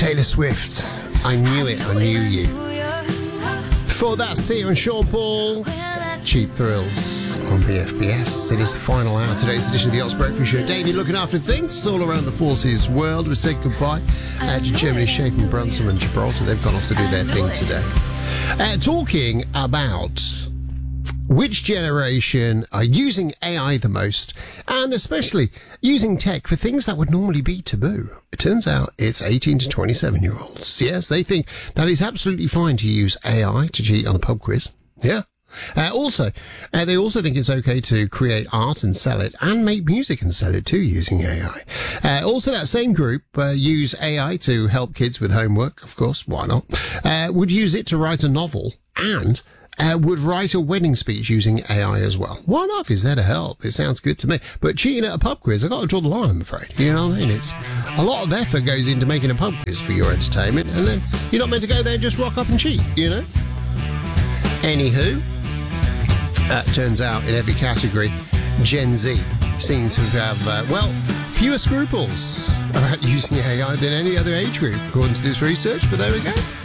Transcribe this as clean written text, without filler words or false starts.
Taylor Swift, I Knew It, I Knew You. Before that, Sia and Sean Paul, Cheap Thrills on BFBS. It is the final hour of today's edition of the Ox Breakfast Show. Davey looking after things all around the forces world. We said goodbye to Germany, Shapen, Brunson and Gibraltar. They've gone off to do their thing today. Talking about which generation are using AI the most, and especially using tech for things that would normally be taboo. It turns out it's 18 to 27-year-olds. Yes, they think that it's absolutely fine to use AI to cheat on a pub quiz. Yeah. They also think it's okay to create art and sell it, and make music and sell it too using AI. Also, that same group use AI to help kids with homework. Of course, why not? Would use it to write a novel, and would write a wedding speech using AI as well. Why not? If it's there to help, it sounds good to me. But cheating at a pub quiz, I've got to draw the line, I'm afraid. You know what I mean? It's a lot of effort goes into making a pub quiz for your entertainment, and then you're not meant to go there and just rock up and cheat, you know? Anywho, turns out in every category, Gen Z seems to have, fewer scruples about using AI than any other age group, according to this research, but there we go.